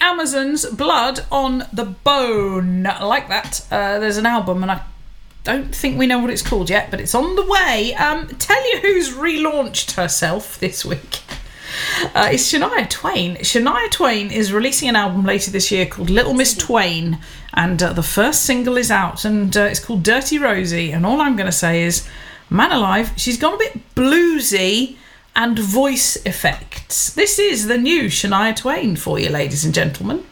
Amazon's Blood on the Bone. I like that. There's an album, and I don't think we know what it's called yet, but it's on the way. Tell you who's relaunched herself this week. It's Shania Twain. Shania Twain is releasing an album later this year called Little Miss Twain, and the first single is out, and it's called Dirty Rosie. And all I'm going to say is, man alive, she's gone a bit bluesy and voice effects. This is the new Shania Twain for you, ladies and gentlemen.